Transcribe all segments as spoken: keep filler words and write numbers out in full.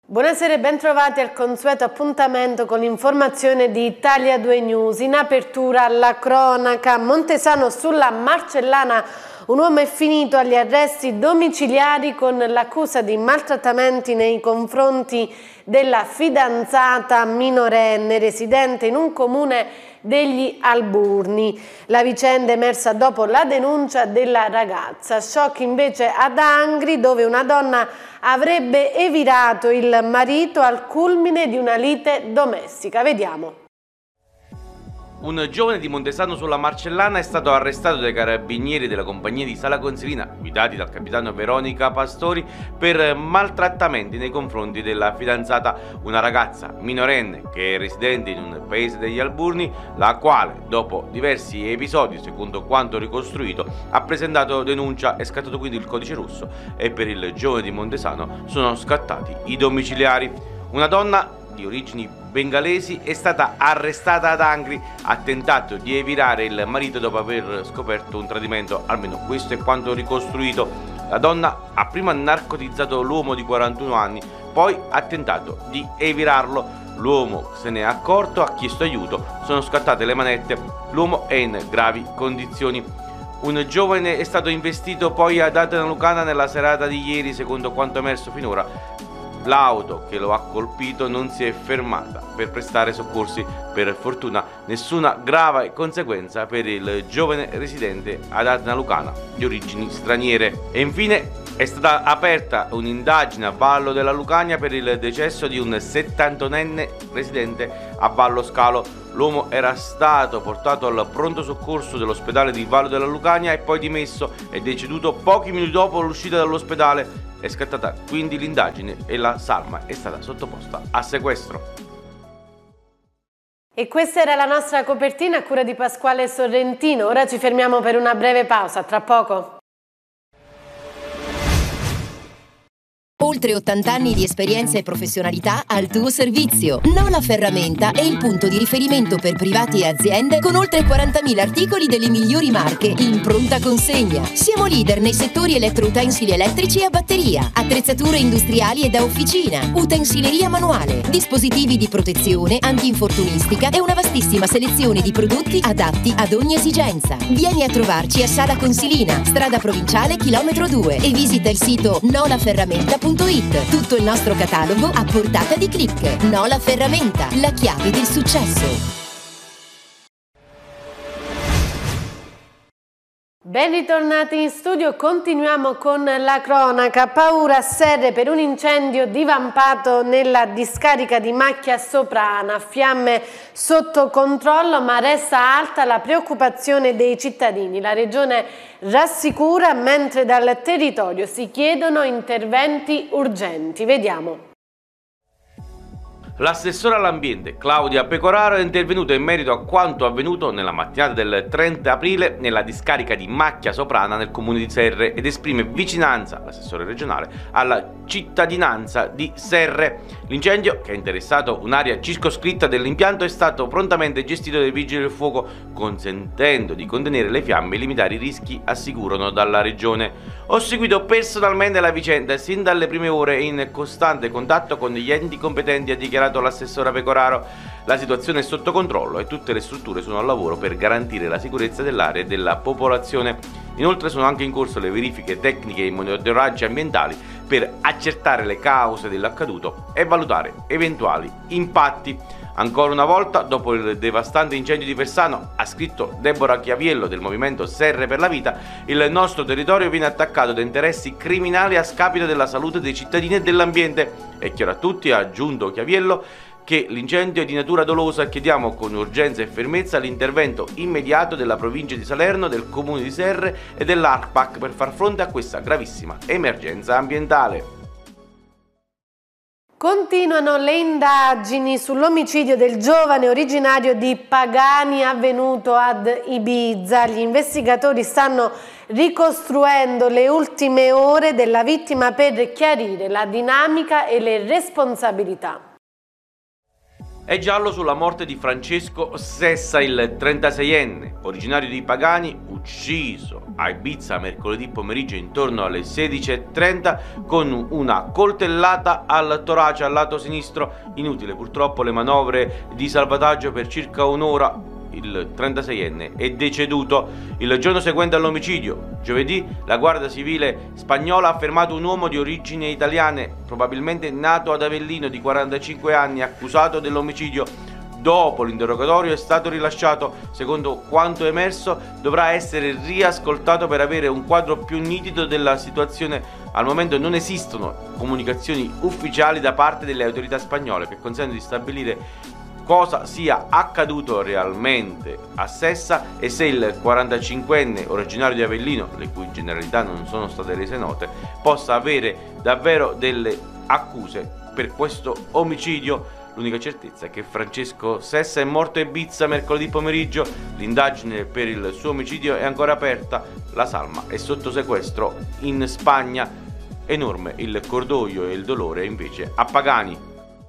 Buonasera e bentrovati al consueto appuntamento con l'informazione di Italia due News. In apertura alla cronaca, a Montesano sulla Marcellana un uomo è finito agli arresti domiciliari con l'accusa di maltrattamenti nei confronti della fidanzata minorenne residente in un comune degli Alburni. La vicenda è emersa dopo la denuncia della ragazza. Shock invece ad Angri, dove una donna avrebbe evirato il marito al culmine di una lite domestica. Vediamo. Un giovane di Montesano sulla Marcellana è stato arrestato dai carabinieri della compagnia di Sala Consilina, guidati dal capitano Veronica Pastori, per maltrattamenti nei confronti della fidanzata, una ragazza minorenne che è residente in un paese degli Alburni, la quale, dopo diversi episodi, secondo quanto ricostruito, ha presentato denuncia. È scattato quindi il codice rosso e per il giovane di Montesano sono scattati i domiciliari. Una donna di origini bengalesi è stata arrestata ad Angri, ha tentato di evitare il marito dopo aver scoperto un tradimento, almeno questo è quanto ricostruito. La donna ha prima narcotizzato l'uomo di quarantuno anni, poi ha tentato di evirarlo. L'uomo se ne è accorto, ha chiesto aiuto, sono scattate le manette, l'uomo è in gravi condizioni. Un giovane è stato investito poi ad Adana Lucana nella serata di ieri, secondo quanto emerso finora. L'auto che lo ha colpito non si è fermata per prestare soccorsi. Per fortuna nessuna grave conseguenza per il giovane residente ad Adana Lucana di origini straniere. E infine è stata aperta un'indagine a Vallo della Lucania per il decesso di un settantunenne residente a Vallo Scalo. L'uomo era stato portato al pronto soccorso dell'ospedale di Vallo della Lucania e poi dimesso, è deceduto pochi minuti dopo l'uscita dall'ospedale. È scattata quindi l'indagine e la salma è stata sottoposta a sequestro. E questa era la nostra copertina a cura di Pasquale Sorrentino. Ora ci fermiamo per una breve pausa, tra poco. Oltre ottanta anni di esperienza e professionalità al tuo servizio. Nola Ferramenta è il punto di riferimento per privati e aziende con oltre quarantamila articoli delle migliori marche in pronta consegna. Siamo leader nei settori elettroutensili elettrici e a batteria, attrezzature industriali e da officina, utensileria manuale, dispositivi di protezione, antinfortunistica e una vastissima selezione di prodotti adatti ad ogni esigenza. Vieni a trovarci a Sala Consilina, strada provinciale chilometro due e visita il sito nola ferramenta punto it. Tutto il nostro catalogo a portata di click. Nola Ferramenta, la chiave del successo. Ben ritornati in studio, continuiamo con la cronaca. Paura a Serre per un incendio divampato nella discarica di Macchia Soprana. Fiamme sotto controllo, ma resta alta la preoccupazione dei cittadini. La regione rassicura, mentre dal territorio si chiedono interventi urgenti. Vediamo. L'assessore all'ambiente Claudia Pecoraro è intervenuta in merito a quanto avvenuto nella mattinata del trenta aprile nella discarica di Macchia Soprana nel comune di Serre ed esprime vicinanza, l'assessore regionale, alla cittadinanza di Serre. L'incendio, che ha interessato un'area circoscritta dell'impianto, è stato prontamente gestito dai vigili del fuoco, consentendo di contenere le fiamme e limitare i rischi, assicurano dalla regione. Ho seguito personalmente la vicenda sin dalle prime ore in costante contatto con gli enti competenti, ha dichiarato l'assessora Pecoraro. La situazione è sotto controllo e tutte le strutture sono al lavoro per garantire la sicurezza dell'area e della popolazione. Inoltre sono anche in corso le verifiche tecniche e i monitoraggi ambientali per accertare le cause dell'accaduto e valutare eventuali impatti. Ancora una volta, dopo il devastante incendio di Persano, ha scritto Deborah Chiaviello del movimento Serre per la Vita, il nostro territorio viene attaccato da interessi criminali a scapito della salute dei cittadini e dell'ambiente. È chiaro a tutti, ha aggiunto Chiaviello, che l'incendio è di natura dolosa e chiediamo con urgenza e fermezza l'intervento immediato della provincia di Salerno, del comune di Serre e dell'ARPAC per far fronte a questa gravissima emergenza ambientale. Continuano le indagini sull'omicidio del giovane originario di Pagani avvenuto ad Ibiza. Gli investigatori stanno ricostruendo le ultime ore della vittima per chiarire la dinamica e le responsabilità. È giallo sulla morte di Francesco Sessa, il trentaseienne, originario di Pagani, ucciso a Ibiza mercoledì pomeriggio intorno alle sedici e trenta con una coltellata al torace al lato sinistro. Inutile purtroppo le manovre di salvataggio, per circa un'ora il trentaseienne è deceduto. Il giorno seguente all'omicidio, giovedì, la Guardia Civile spagnola ha fermato un uomo di origini italiane, probabilmente nato ad Avellino, di quarantacinque anni, accusato dell'omicidio. Dopo l'interrogatorio è stato rilasciato. Secondo quanto emerso, dovrà essere riascoltato per avere un quadro più nitido della situazione. Al momento non esistono comunicazioni ufficiali da parte delle autorità spagnole che consentono di stabilire cosa sia accaduto realmente a Sessa e se il quarantacinquenne originario di Avellino, le cui generalità non sono state rese note, possa avere davvero delle accuse per questo omicidio. L'unica certezza è che Francesco Sessa è morto a Ibiza mercoledì pomeriggio. L'indagine per il suo omicidio è ancora aperta. La salma è sotto sequestro in Spagna. Enorme il cordoglio e il dolore invece a Pagani.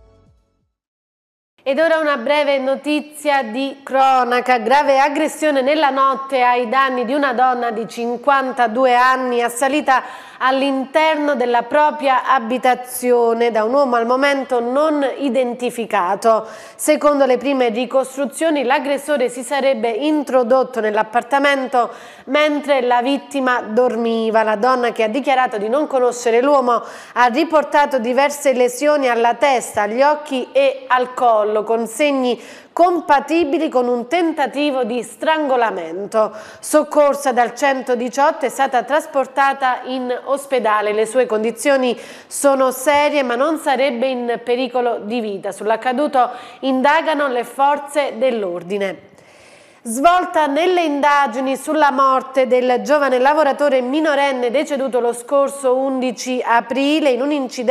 Ed ora una breve notizia di cronaca. Grave aggressione nella notte ai danni di una donna di cinquantadue anni assalita all'interno della propria abitazione da un uomo al momento non identificato. Secondo le prime ricostruzioni, l'aggressore si sarebbe introdotto nell'appartamento mentre la vittima dormiva. La donna, che ha dichiarato di non conoscere l'uomo, ha riportato diverse lesioni alla testa, agli occhi e al collo, con segni compatibili con un tentativo di strangolamento. Soccorsa dal centodiciotto, è stata trasportata in ospedale. Le sue condizioni sono serie, ma non sarebbe in pericolo di vita. Sull'accaduto indagano le forze dell'ordine. Svolta nelle indagini sulla morte del giovane lavoratore minorenne deceduto lo scorso undici aprile in un incidente